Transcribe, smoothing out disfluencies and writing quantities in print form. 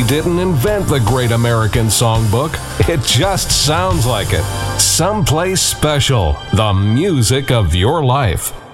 didn't invent the Great American Songbook. It just sounds like it. Someplace Special, the music of your life.